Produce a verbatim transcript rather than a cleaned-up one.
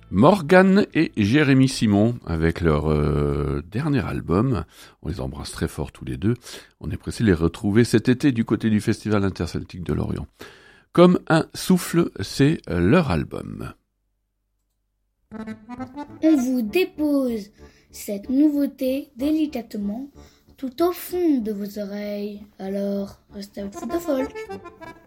Morgane et Jérémy Simon avec leur euh, dernier album. On les embrasse très fort tous les deux. On est pressé de les retrouver cet été du côté du Festival Interceltique de Lorient. Comme un souffle, c'est leur album. On vous dépose cette nouveauté délicatement tout au fond de vos oreilles. Alors, restez avec Foot de Folk.